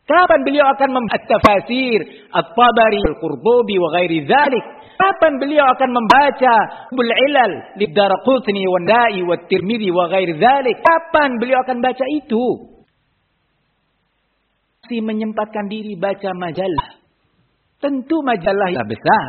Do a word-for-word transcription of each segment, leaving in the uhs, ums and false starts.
Kapan beliau akan membaca tafsir At-Tabari, Al-Qurtubi wa ghairi dzalik? Kapan beliau akan membaca Bul Ilal Lid-Daraqutni wa Na'i wa Tirmidzi wa ghairi dzalik? Kapan beliau akan baca itu? Si menyempatkan diri baca majalah. Tentu majalah yang besar.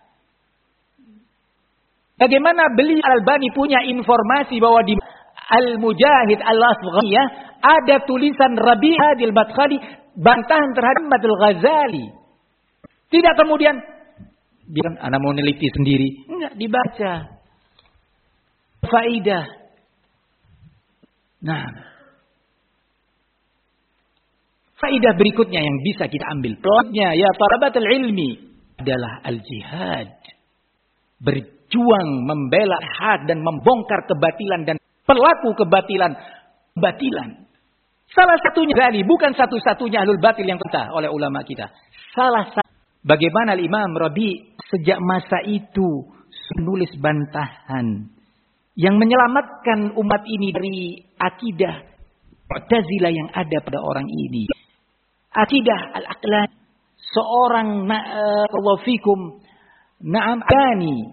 Bagaimana beliau Al-Albani punya informasi bahwa di Al-Mujahid Al-Asghariyah ada tulisan Rabi' Hadi Al-Madkhali bantahan terhadap Ahmad Al-Ghazali. Tidak kemudian bilang anak mau neliti sendiri. Enggak, dibaca. Faidah. Nah. Faidah berikutnya yang bisa kita ambil. Plotnya ya talabatul ilmi adalah al-jihad. Berjuang membela hak dan membongkar kebatilan dan pelaku kebatilan. Batilan. Salah satunya Ghazali, bukan satu-satunya ahlul batil yang tertah oleh ulama kita. Salah satu. Bagaimana Imam Rabi sejak masa itu menulis bantahan yang menyelamatkan umat ini dari akidah Mu'tazilah yang ada pada orang ini. Akidah al-aqlan seorang Allah fikum na'am ani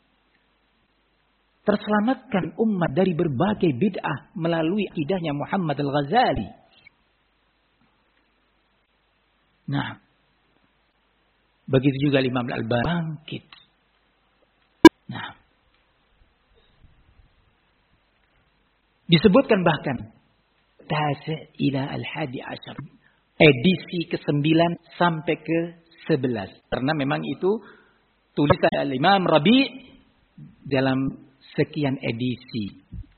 terselamatkan umat dari berbagai bid'ah melalui akidahnya Muhammad Al-Ghazali. Nah, begitu juga Imam Al-Albani bangkit. Nah, disebutkan bahkan tasi ila al-hadi asyar, edisi kesembilan sampai ke sebelas. Karena memang itu tulisan Imam Rabi dalam sekian edisi.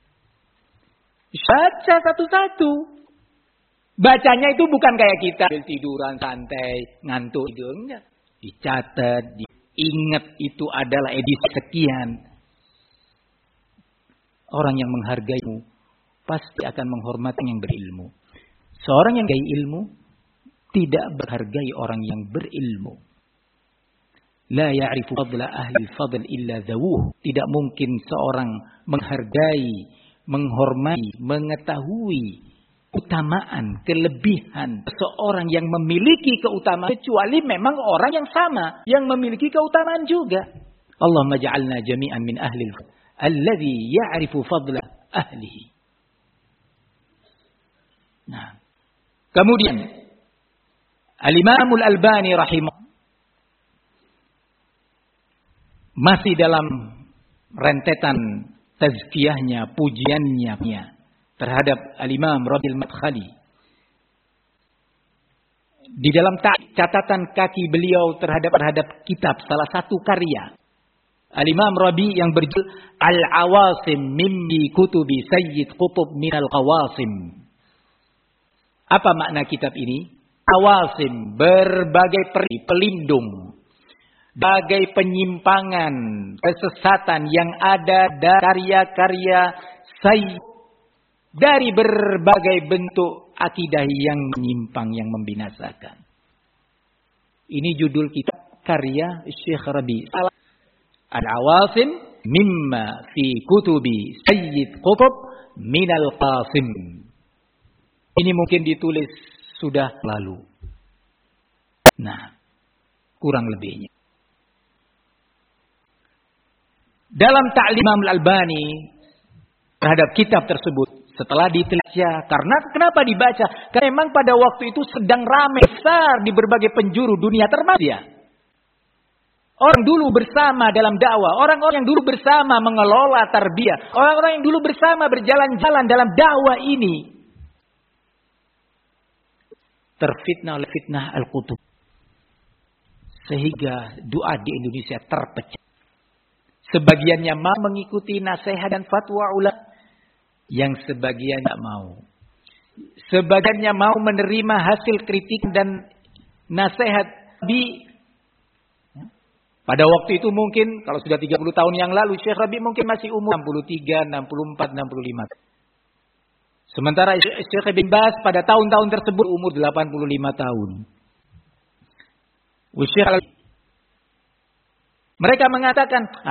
Baca satu-satu. Bacanya itu bukan kayak kita tiduran santai, ngantuk itu enggak. Dicatat, diingat itu adalah edisi sekian. Orang yang menghargaimu pasti akan menghormati yang berilmu. Seorang yang menghargai ilmu tidak menghargai orang yang berilmu. La ya'rifu fadla ahli fadl illa dzawuh. Tidak mungkin seorang menghargai, menghormati, mengetahui keutamaan, kelebihan seorang yang memiliki keutamaan kecuali memang orang yang sama yang memiliki keutamaan juga. Allahumma ja'alna jami'an min ahli al-fadl alladhi ya'rifu fadla ahlihi. Nah, kemudian Al-Imam Al-Albani rahimahullah masih dalam rentetan tazkiyahnya, pujiannya terhadap Al-Imam Rabi Al-Madkhali. Di dalam catatan kaki beliau terhadap terhadap kitab salah satu karya Al-Imam Rabi yang berjudul Al-Awasim mimmi kutubi Sayyid Qutb min al-Qawasim. Apa makna kitab ini? Awasim, berbagai peri, pelindung, bagai penyimpangan, kesesatan yang ada dari karya-karya Sayyid dari berbagai bentuk akidah yang menyimpang, yang membinasakan. Ini judul kitab karya Syekh Rabi. Al-Awasim mimma fi kutubi Sayyid Qutb minal Qasim. Ini mungkin ditulis sudah lalu. Nah, kurang lebihnya. Dalam Ta'lim Imam Al-Albani terhadap kitab tersebut, setelah diteliti, karena kenapa dibaca? Karena memang pada waktu itu sedang ramai besar di berbagai penjuru dunia termasuk ya. Orang dulu bersama dalam dakwah, orang-orang yang dulu bersama mengelola tarbiyah, orang-orang yang dulu bersama berjalan-jalan dalam dakwah ini terfitnah oleh fitnah al-qutub. Sehingga doa di Indonesia terpecah. Sebagiannya mau mengikuti nasihat dan fatwa ulama, yang sebagian tidak mau. Sebagiannya mau menerima hasil kritik dan nasihat di pada waktu itu mungkin kalau sudah tiga puluh tahun yang lalu Syekh Rabi mungkin masih umur enam puluh tiga, enam puluh empat, enam puluh lima. Sementara Syekh bin Baz pada tahun-tahun tersebut umur delapan puluh lima tahun. Mereka mengatakan